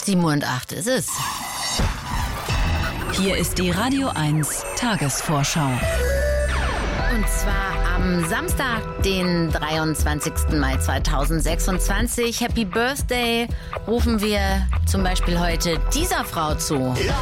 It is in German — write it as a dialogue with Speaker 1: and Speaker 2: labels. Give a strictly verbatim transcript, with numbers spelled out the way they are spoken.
Speaker 1: Sieben und acht ist es.
Speaker 2: Hier ist die Radio eins Tagesvorschau.
Speaker 1: Und zwar am Samstag, den dreiundzwanzigsten Mai zweitausendsechsundzwanzig. Happy Birthday rufen wir zum Beispiel heute dieser Frau zu.